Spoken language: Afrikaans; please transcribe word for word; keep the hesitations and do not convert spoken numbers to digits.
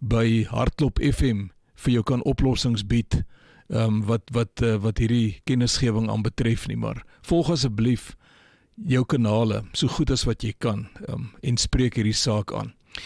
by Hartklop F M vir jou kan oplossings bied, um, wat, wat, uh, wat hierdie kennisgewing aan betref nie, maar volg asseblief jou kanale so goed as wat jy kan, um, en spreek hierdie saak aan.